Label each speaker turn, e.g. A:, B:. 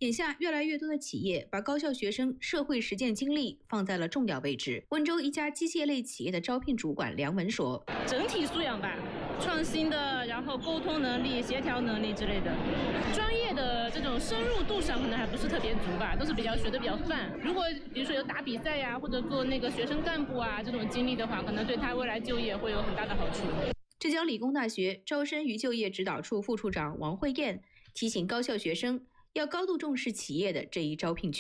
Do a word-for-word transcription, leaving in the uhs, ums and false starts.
A: 眼下，越来越多的企业把高校学生社会实践经历放在了重要位置。温州一家机械类企业的招聘主管梁文说：“
B: 整体素养吧，创新的，然后沟通能力、协调能力之类的，专业的这种深入度上可能还不是特别足吧，都是比较学的比较泛。如果比如说有打比赛呀、啊，或者做那个学生干部啊这种经历的话，可能对他未来就业会有很大的好处。”
A: 浙江理工大学招生与就业指导处副处长王慧燕提醒高校学生要高度重视企业的这一招聘权。